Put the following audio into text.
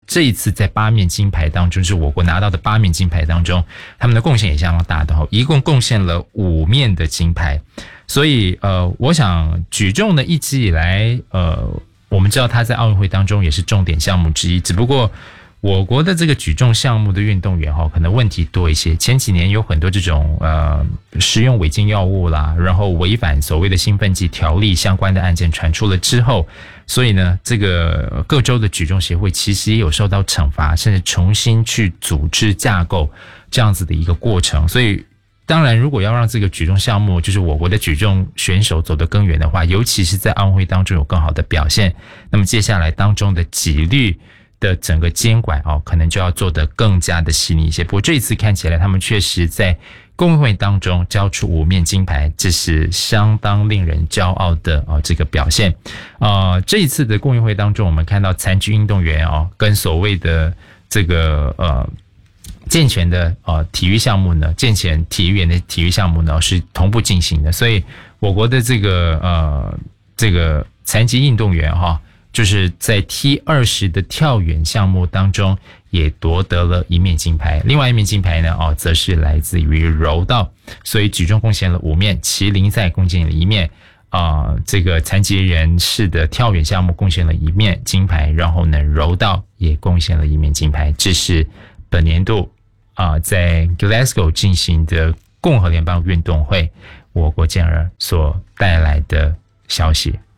这一次在8面金牌当中，就是我国拿到的8面金牌当中，他们的贡献也相当大的，一共贡献了5面的金牌。所以我想举重呢一直以来我们知道它在奥运会当中也是重点项目之一，只不过我国的这个举重项目的运动员可能问题多一些。前几年有很多这种使用违禁药物啦，然后违反所谓的兴奋剂条例相关的案件传出了之后，所以呢，这个各州的举重协会其实也有受到惩罚，甚至重新去组织架构这样子的一个过程。所以当然如果要让这个举重项目就是我国的举重选手走得更远的话，尤其是在奥运会当中有更好的表现，那么接下来当中的纪律的整个监管可能就要做得更加的细腻一些。不过这一次看起来他们确实在公运会当中交出5面金牌，这是相当令人骄傲的这个表现。这一次的公运会当中，我们看到残疾运动员跟所谓的这个健全的体育项目呢，健全体育员的体育项目呢是同步进行的，所以我国的这个残疾运动员就是在 T20 的跳远项目当中也夺得了1面金牌，另外1面金牌呢则是来自于柔道，所以举重贡献了5面，麒麟赛贡献了1面，这个残疾人士的跳远项目贡献了1面金牌，然后呢柔道也贡献了1面金牌。这是本年度在 Glasgow 进行的共和联邦运动会我国健儿所带来的消息。